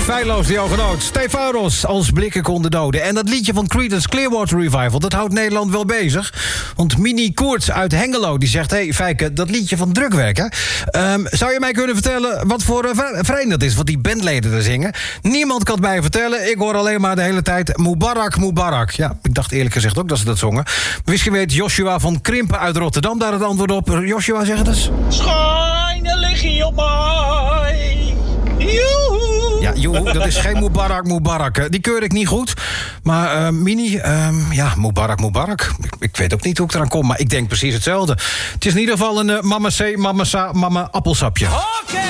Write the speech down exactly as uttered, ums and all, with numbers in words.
feilloos die ogen Stefanos als blikken konden doden. En dat liedje van Creedence Clearwater Revival, dat houdt Nederland wel bezig. Want Mini Koert uit Hengelo, die zegt... hé, hey, Fijke, dat liedje van Drukwerk, hè? Um, zou je mij kunnen vertellen wat voor uh, vreemd dat is... wat die bandleden er zingen? Niemand kan het mij vertellen. Ik hoor alleen maar de hele tijd... Mubarak, Mubarak. Ja, ik dacht eerlijk gezegd ook dat ze dat zongen. Misschien weet Joshua van Krimpen uit Rotterdam daar het antwoord op. Joshua, zeg het eens. Schijnen liggie op mij. Joehoe. Ja, joehoe, dat is geen Mubarak, Mubarak. Die keur ik niet goed. Maar uh, Mini, uh, ja, Mubarak, Mubarak. Ik, ik weet ook niet hoe ik eraan kom, maar ik denk precies hetzelfde. Het is in ieder geval een uh, mama C, mama sa, mama appelsapje. Oké.